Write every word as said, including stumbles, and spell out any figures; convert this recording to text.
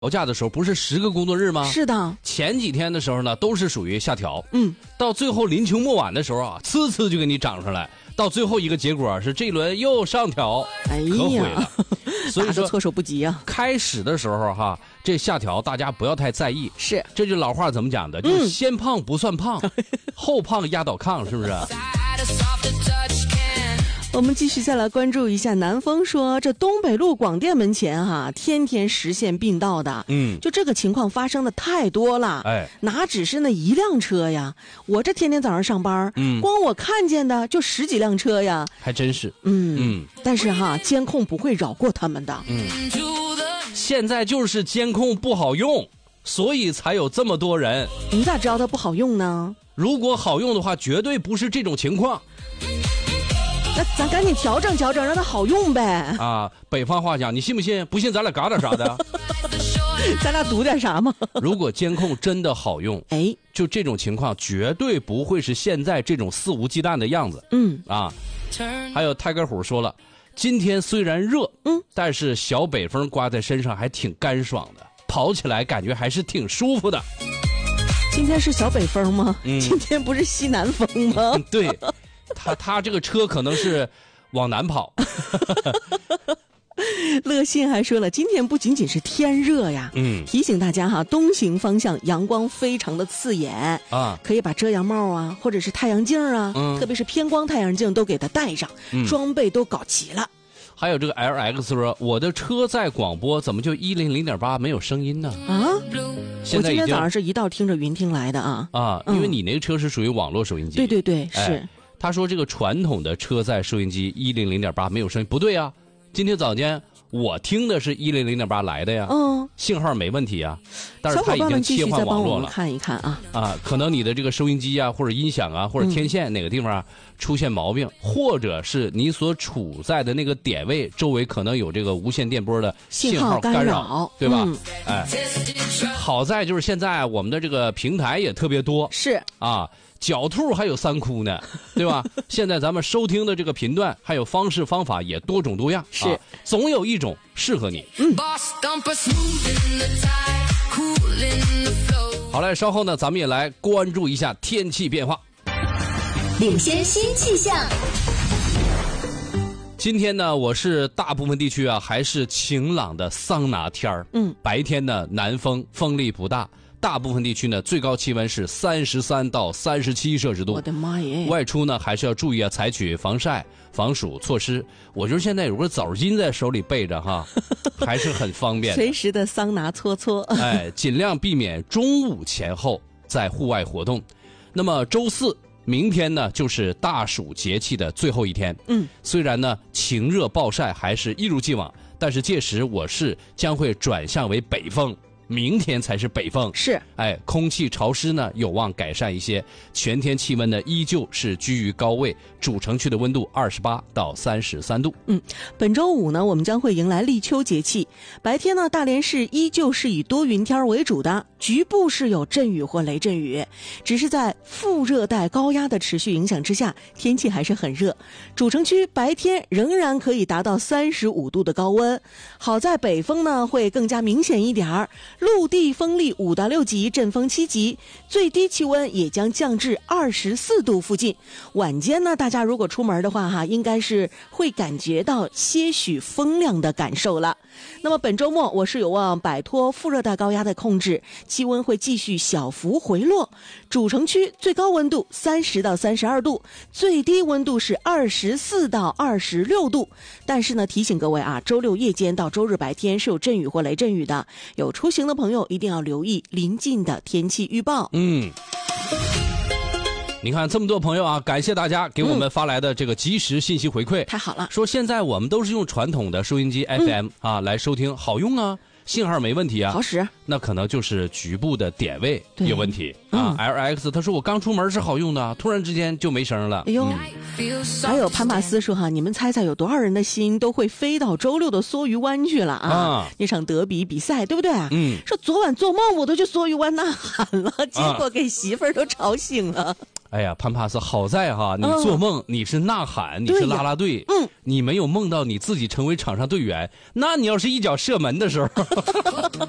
调价的时候不是十个工作日吗？ 是的， 前几天的时候呢，都是属于下调， 嗯， 到最后临秋末晚的时候啊，呲呲就给你涨上来，到最后一个结果是这一轮又上调， 哎可毁呀了。所以说措手不及啊。 开始的时候哈，这下调大家不要太在意， 是， 这句老话怎么讲的？就是先胖不算胖，后胖压倒炕，是不是？ 我们继续再来关注一下南风说，这东北路广电门前哈、啊，天天实现并道的， 嗯， 就这个情况发生的太多了， 哎， 哪只是那一辆车呀？我这天天早上上班， 嗯， 光我看见的就十几辆车呀， 还真是， 嗯嗯， 但是哈，监控不会饶过他们的， 嗯，现在就是监控不好用，所以才有这么多人。 你咋知道它不好用呢？ 如果好用的话，绝对不是这种情况。 那咱赶紧调整调整，让它好用呗。 啊，北方话讲，你信不信？不信咱俩嘎点啥的？ 咱俩赌点啥吗？ 如果监控真的好用， 哎， 就这种情况绝对不会是现在这种肆无忌惮的样子。 嗯啊，还有泰戈虎说了，今天虽然热， 嗯， 但是小北风刮在身上还挺干爽的，跑起来感觉还是挺舒服的。 今天是小北风吗？ 嗯， 今天不是西南风吗？ 嗯、对。他他这个车可能是往南跑。 乐信还说了，今天不仅仅是天热呀， 嗯， 提醒大家哈，东行方向阳光非常的刺眼啊， 可以把遮阳帽啊，或者是太阳镜啊， 嗯， 特别是偏光太阳镜都给它戴上，嗯，装备都搞齐了。 还有这个 L X 说，我的车在广播怎么就一零零点八没有声音呢？ 啊， 现在我今天早上是一道听着云听来的啊啊，因为你那个车是属于网络收音机， 对对对， 哎、 是。 他说这个传统的车载收音机一零零点八没有声音，不对啊！今天早间我听的是一零零点八来的呀， 嗯， 信号没问题啊，但是小伙伴们继续再帮我们了。 看一看啊啊，可能你的这个收音机啊，或者音响啊，或者天线哪个地方啊、嗯、出现毛病，或者是你所处在的那个点位周围可能有这个无线电波的信号干扰， 干扰对吧？ 嗯、 哎，好在就是现在我们的这个平台也特别多， 是啊。狡兔还有三窟呢，对吧？现在咱们收听的这个频段还有方式方法也多种多样， 是、 啊、总有一种适合你。 嗯， 好嘞，稍后呢，咱们也来关注一下天气变化， 领先新气象。 今天呢，我是大部分地区啊还是晴朗的桑拿天儿， 嗯， 白天呢南风，风力不大。大部分地区呢，最高气温是三十三到三十七摄氏度。 我的妈耶！ 外出呢，还是要注意啊，采取防晒、防暑措施。我觉得现在有个澡巾在手里备着哈，还是很方便的。 随时的桑拿搓搓。 哎，尽量避免中午前后在户外活动。那么周四，明天呢，就是大暑节气的最后一天。 嗯， 虽然呢晴热暴晒还是一如既往，但是届时我市将会转向为北风。明天才是北风， 是， 哎，空气潮湿呢有望改善一些，全天气温呢依旧是居于高位，主城区的温度二十八到三十三度。 嗯，本周五呢，我们将会迎来立秋节气，白天呢，大连市依旧是以多云天为主的，局部是有阵雨或雷阵雨，只是在副热带高压的持续影响之下，天气还是很热，主城区白天仍然可以达到三十五度的高温，好在北风呢会更加明显一点儿。陆地风力五到六级，阵风七级，最低气温也将降至二十四度附近。晚间呢，大家如果出门的话哈，应该是会感觉到些许风凉的感受了。那么本周末我是有望摆脱副热带高压的控制，气温会继续小幅回落。主城区最高温度三十到三十二度，最低温度是二十四到二十六度。但是呢，提醒各位啊，周六夜间到周日白天是有阵雨或雷阵雨的，有出行的朋友一定要留意临近的天气预报。 嗯。你看这么多朋友啊，感谢大家给我们发来的这个及时信息回馈， 嗯、太好了。 说现在我们都是用传统的收音机 F M、嗯、啊来收听，好用啊，信号没问题啊， 好使。 那可能就是局部的点位有问题啊。 嗯、 L X 他说我刚出门是好用的，突然之间就没声了。 哎呦， 嗯、 还有潘帕斯说哈，你们猜猜有多少人的心都会飞到周六的梭鱼湾去了啊？啊那场德比比赛对不对？ 嗯， 说昨晚做梦我都去梭鱼湾呐喊了，结果给媳妇儿都吵醒了。啊哎呀，潘帕斯，好在哈，你做梦、嗯、你是呐喊，你是啦啦队， 嗯， 你没有梦到你自己成为场上队员。那你要是一脚射门的时候。